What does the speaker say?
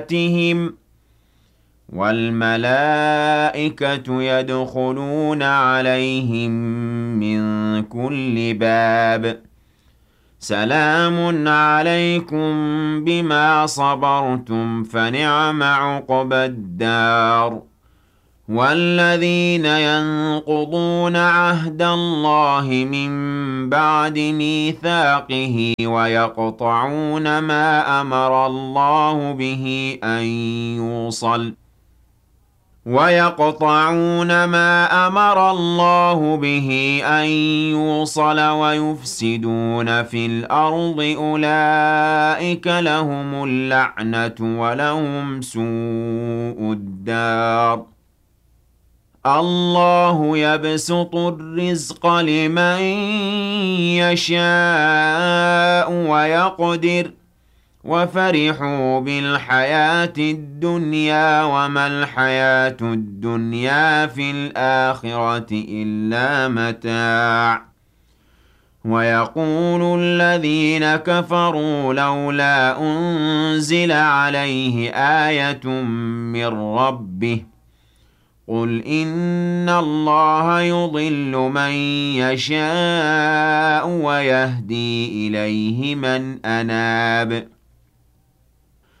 وَالْمَلَائِكَةُ يَدْخُلُونَ عَلَيْهِم مِّن كُلِّ بَابٍ سَلَامٌ عَلَيْكُم بِمَا صَبَرْتُمْ فَنِعْمَ عُقْبَى الدَّارِ وَالَّذِينَ يَنقُضُونَ عَهْدَ اللَّهِ مِن بَعْدِ مِيثَاقِهِ وَيَقْطَعُونَ مَا أَمَرَ اللَّهُ بِهِ أَن يُوصَلَ وَيُفْسِدُونَ فِي الْأَرْضِ أُولَٰئِكَ لَهُمُ اللَّعْنَةُ وَلَهُمْ سُوءُ الدَّارِ اللَّهُ يَبْسُطُ الرِّزْقَ لِمَن يَشَاءُ وَيَقْدِرُ وَفَرِحُوا بِالْحَيَاةِ الدُّنْيَا وَمَا الْحَيَاةُ الدُّنْيَا فِي الْآخِرَةِ إِلَّا مَتَاعٌ وَيَقُولُ الَّذِينَ كَفَرُوا لَوْلَا أُنزِلَ عَلَيْهِ آيَةٌ مِّن رَّبِّهِ قُلْ إِنَّ اللَّهَ يُضِلُّ مَن يَشَاءُ وَيَهْدِي إِلَيْهِ مَنْ أَنَابَ